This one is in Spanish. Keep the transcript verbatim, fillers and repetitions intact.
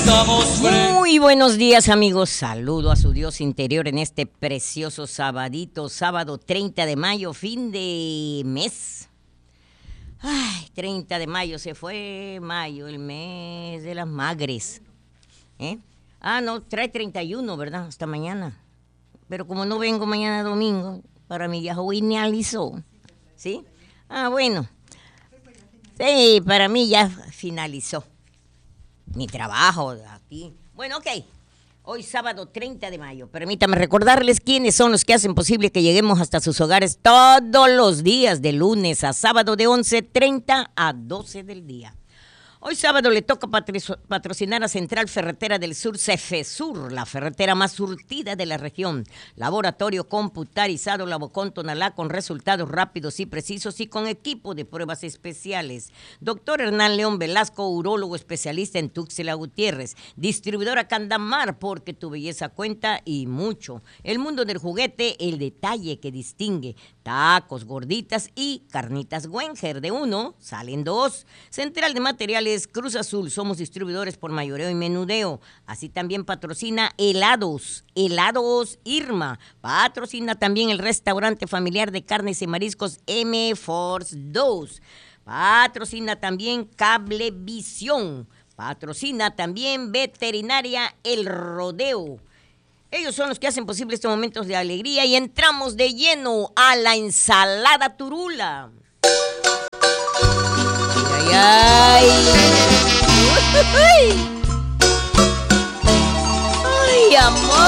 estamos frescos. Muy buenos días, amigos. Saludo a su Dios interior en este precioso sabadito, sábado treinta de mayo, fin de mes. Ay, treinta de mayo, se fue mayo, el mes de las magres. ¿Eh? Ah, no, trae treinta y uno, ¿verdad? Hasta mañana. Pero como no vengo mañana domingo, para mí ya finalizó. ¿Sí? Ah, bueno. Sí, para mí ya finalizó mi trabajo aquí. Bueno, ok. Hoy sábado treinta de mayo. Permítame recordarles quiénes son los que hacen posible que lleguemos hasta sus hogares todos los días, de lunes a sábado, de once treinta a doce del día. Hoy sábado le toca patrocinar a Central Ferretera del Sur, Cefesur, la ferretera más surtida de la región. Laboratorio computarizado Labocón Tonalá, con resultados rápidos y precisos y con equipo de pruebas especiales. Doctor Hernán León Velasco, urólogo especialista en Tuxtla Gutiérrez. Distribuidora Candamar, porque tu belleza cuenta y mucho. El mundo del juguete, el detalle que distingue. Tacos, gorditas y carnitas Wenger. De uno salen dos. Central de Materiales Cruz Azul, somos distribuidores por mayoreo y menudeo. Así también patrocina helados, helados Irma. Patrocina también el restaurante familiar de carnes y mariscos M Force dos. Patrocina también Cablevisión. Patrocina también Veterinaria El Rodeo. Ellos son los que hacen posible estos momentos de alegría y entramos de lleno a la ensalada turula. Ay, ay, ay, ay, amor.